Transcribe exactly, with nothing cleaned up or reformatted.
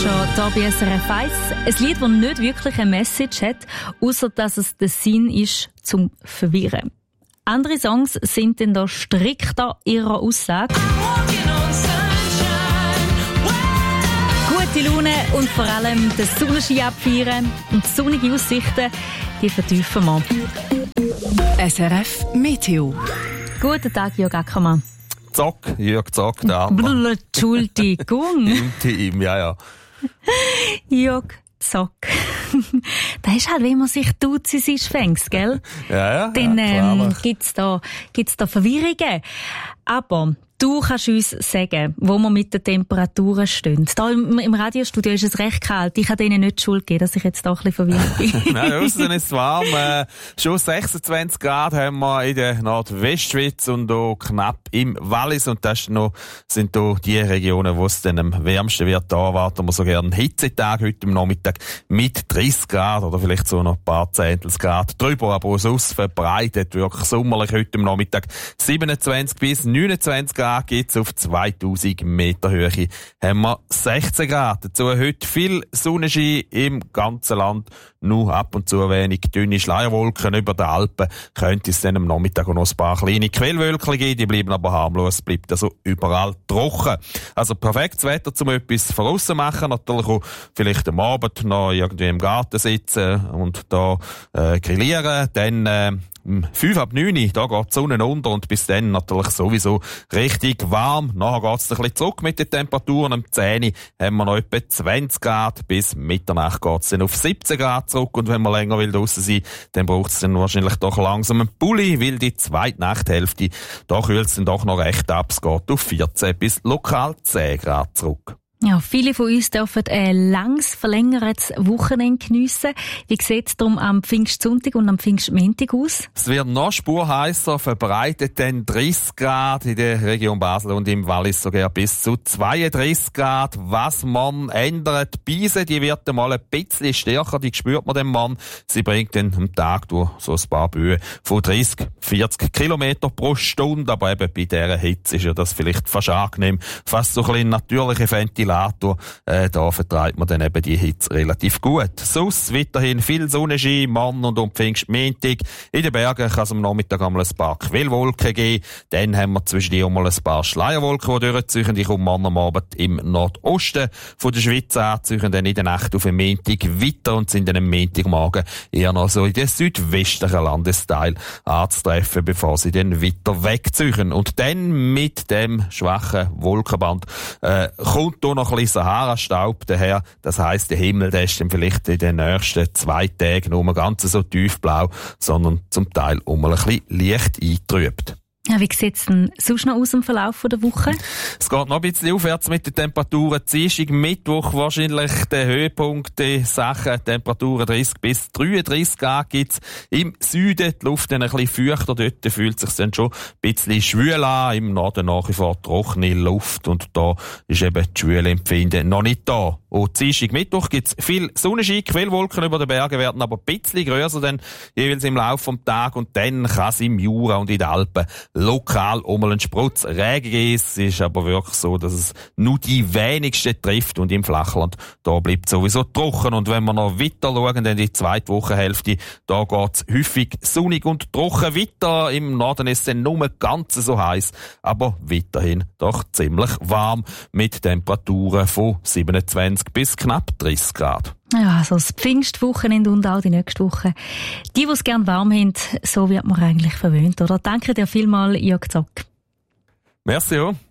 schon hier bei S R F eins. Ein Lied, das nicht wirklich eine Message hat, außer dass es der Sinn ist zum Verwirren. Andere Songs sind dann da strikter ihrer Aussage. Gute Laune und vor allem den Sonnenschein abfeiern und die sonnigen Aussichten, die vertiefen wir. S R F Meteo. Guten Tag, Jörg Ackermann. Zock, Jörg Zock, der andere. Entschuldigung. Im Team, ja, ja. Jörg Zock. Das ist halt, wenn man sich tut, sie ist fängst, gell? Ja, ja. Dann ja, ähm, gibt's da, gibt's da Verwirrungen. Aber du kannst uns sagen, wo wir mit den Temperaturen stehen. Da im, im Radiostudio ist es recht kalt. Ich kann denen nicht die Schuld geben, dass ich jetzt da ein bisschen verwirrt bin. Nein, aussen ist es warm. Äh, schon sechsundzwanzig Grad haben wir in der Nordwestschweiz und auch knapp im Wallis. Und das noch, sind da die Regionen, wo es dann am wärmsten wird. Da erwarten wir so gerne einen Hitzetag heute am Nachmittag mit dreißig Grad oder vielleicht so noch ein paar Zehntels Grad drüber. Aber auch sonst verbreitet, wirklich sommerlich heute am Nachmittag siebenundzwanzig bis neunundzwanzig Grad. Geht's auf zweitausend Meter Höhe, haben wir sechzehn Grad. Dazu heute viel Sonnenschein im ganzen Land. Nur ab und zu wenig dünne Schleierwolken über den Alpen. Könnte es dann am Nachmittag auch noch ein paar kleine Quellwölkchen geben. Die bleiben aber harmlos. Bleibt also überall trocken. Also perfektes Wetter, um etwas von aussen machen. Natürlich auch vielleicht am Abend noch irgendwie im Garten sitzen und da äh, grillieren. Dann äh, fünf ab neun, da geht die Sonne unter und bis dann natürlich sowieso richtig warm. Nachher geht es ein bisschen zurück mit den Temperaturen. Am zehn haben wir noch etwa zwanzig Grad. Bis Mitternacht geht es dann auf siebzehn Grad zurück. Und wenn man länger will draussen sein, dann braucht es dann wahrscheinlich doch langsam einen Pulli, weil die zweite Nachthälfte, da kühlt es dann doch noch recht ab. Es geht auf vierzehn bis lokal zehn Grad zurück. Ja, viele von uns dürfen ein langes, verlängertes Wochenende geniessen. Wie sieht es darum am Pfingstsonntag und am Pfingstmontag aus? Es wird noch spurheißer, verbreitet dann dreißig Grad in der Region Basel und im Wallis sogar bis zu zweiunddreißig Grad. Was man ändert, die Beise, die wird mal ein bisschen stärker, die spürt man dem Mann. Sie bringt dann am Tag durch so ein paar Böen von dreißig, vierzig Kilometer pro Stunde. Aber eben bei dieser Hitze ist ja das vielleicht fast angenehm. Fast so ein bisschen natürliche Ventilator. Äh, da vertreibt man dann eben die Hitze relativ gut. Sonst weiterhin viel Sonnenschein, Mann und um Pfingstmontag. In den Bergen kann es am Nachmittag einmal ein paar Quellwolken geben. Dann haben wir zwischendurch auch mal ein paar Schleierwolken, die durchziehen. Die kommen am Abend im Nordosten von der Schweiz an, ziehen dann in der Nacht auf den Montag weiter und sind dann am Montagmorgen eher noch so in den südwestlichen Landesteil anzutreffen, bevor sie dann weiter wegziehen. Und dann mit dem schwachen Wolkenband äh, kommt da noch ein bisschen Sahara-Staub daher. Das heisst, der Himmel, der ist dann vielleicht in den nächsten zwei Tagen nur ganz so tiefblau, sondern zum Teil um ein bisschen leicht eingetrübt. Ja, wie sieht es denn sonst noch aus im Verlauf der Woche? Es geht noch ein bisschen aufwärts mit den Temperaturen. Dienstag, Mittwoch wahrscheinlich der Höhepunkt in Sachen Temperaturen dreißig bis dreiunddreißig Grad gibt's im Süden. Die Luft dann ein bisschen feuchter. Dort fühlt es sich dann schon ein bisschen schwül an. Im Norden nach wie vor trockene Luft. Und da ist eben die Schwüleempfinden noch nicht da. Und Dienstag, Mittwoch gibt's viel Sonnenschein. Quellwolken über den Bergen werden aber ein bisschen grösser dann jeweils im Laufe des Tages. Und dann kann es im Jura und in den Alpen lokal um einen Sprutz Regen geben. Es ist aber wirklich so, dass es nur die wenigsten trifft und im Flachland, da bleibt sowieso trocken. Und wenn wir noch weiter schauen, dann die zweite Wochenhälfte, da geht's häufig sonnig und trocken weiter. Im Norden ist es dann nur ganz so heiß, aber weiterhin doch ziemlich warm mit Temperaturen von siebenundzwanzig bis knapp dreißig Grad. Ja, also das Pfingstwochenende und auch die nächste Woche. Die, die es gerne warm haben, so wird man eigentlich verwöhnt, oder? Danke dir vielmals, Jörg Zock. Merci auch.